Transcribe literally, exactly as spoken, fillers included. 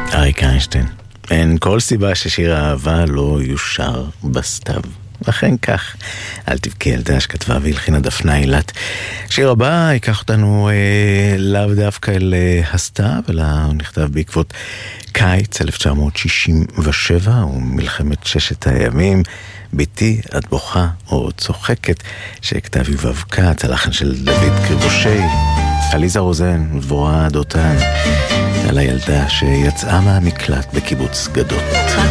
אריק איינשטיין. אין כל סיבה ששיר האהבה לא יושר בסתיו. לכן כך, אל תבכי ילדה, שכתבה והלחינה דפנה אילת. שיר הבא ייקח אותנו אה, לאו דווקא אל אה, הסתיו, אלא הוא נכתב בעקבות קיץ אלף תשע מאות שישים ושבע ומלחמת ששת הימים. ביתי, את בוכה או צוחקת, שכתב יובב כץ, הלחן של דוד קריבושי, עליזה רוזן ודבורה דותן, על הילדה שיצאה מהמקלט בקיבוץ גדות.